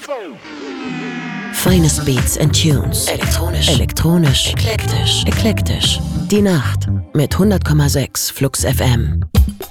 Finest Beats and Tunes. Elektronisch. Eklektisch. Die Nacht mit 100,6 Flux FM.